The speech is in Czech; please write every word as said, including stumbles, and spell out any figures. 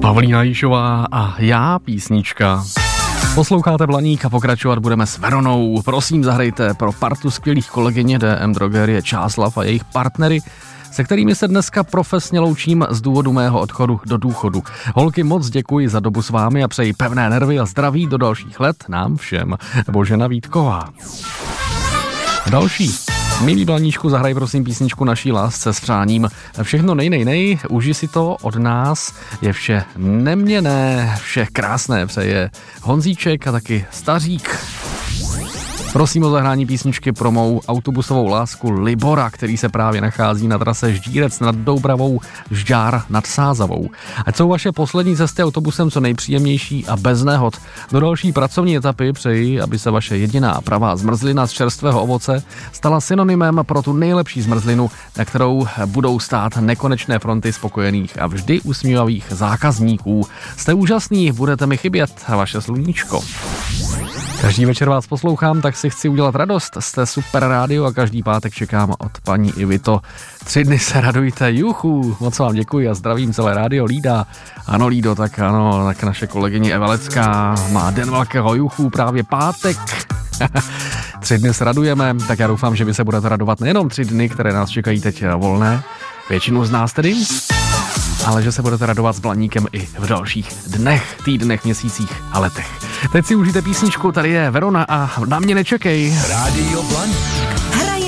Pavlína Jíšová a já písnička. Posloucháte Blaník a pokračovat budeme s Veronou. Prosím, zahrajte pro partu skvělých kolegyně D M Drogerie Čáslav a jejich partnery, se kterými se dneska profesně loučím z důvodu mého odchodu do důchodu. Holky, moc děkuji za dobu s vámi a přeji pevné nervy a zdraví do dalších let nám všem. Božena Vítková. Další. Milí Blaníčku, zahraj prosím písničku Naší lásce s přáním. Všechno nej, nej, nej, uži si to od nás, je vše neměnné, vše krásné přeje Honzíček a taky Stařík. Prosím o zahrání písničky pro mou autobusovou lásku Libora, který se právě nachází na trase Ždírec nad Doubravou, Žďár nad Sázavou. Ať jsou vaše poslední cesty autobusem co nejpříjemnější a bez nehod. Do další pracovní etapy přeji, aby se vaše jediná pravá zmrzlina z čerstvého ovoce stala synonymem pro tu nejlepší zmrzlinu, na kterou budou stát nekonečné fronty spokojených a vždy usmívavých zákazníků. Jste úžasný, budete mi chybět, vaše sluníčko. Každý večer vás poslouchám, tak si chci udělat radost. Jste super rádio a každý pátek čekám od paní Ivito. Tři dny se radujte, juchu, moc vám děkuji a zdravím celé rádio Lída. Ano Lído, tak ano, tak naše kolegyně Evelecká má den velkého juchu, právě pátek. Tři dny se radujeme, tak já doufám, že vy se budete radovat nejenom tři dny, které nás čekají teď volné, většinu z nás tedy, ale že se budete radovat s Blaníkem i v dalších dnech, týdnech, měsících a letech. Teď si užijte písničku, tady je Verona a na mě nečekej. Rádio Blaník.